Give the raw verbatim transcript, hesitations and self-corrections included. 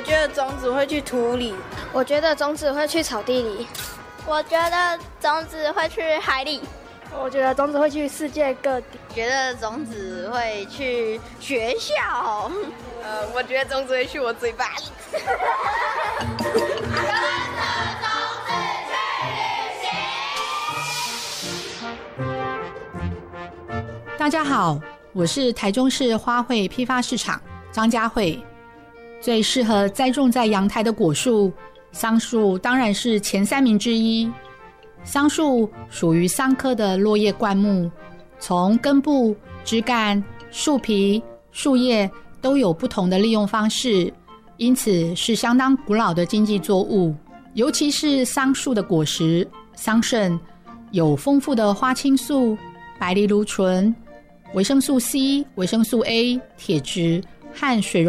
觉得种子会去土里。 我觉得种子会去草地里。 我觉得种子会去海里。 我觉得种子会去世界各地。 觉得种子会去学校。 呃，我觉得种子会去我嘴巴里。 跟着种子去旅行。 大家好，我是台中市花卉批发市场张佳慧。最适合栽种在阳台的果树，桑树当然是前三名之一。桑树属于桑科的落叶灌木，从根部、枝干、树皮、树叶都有不同的利用方式，因此是相当古老的经济作物。尤其是桑树的果实桑葚，有丰富的花青素、白藜芦醇、维生素 C、维生素 A、铁质和水溶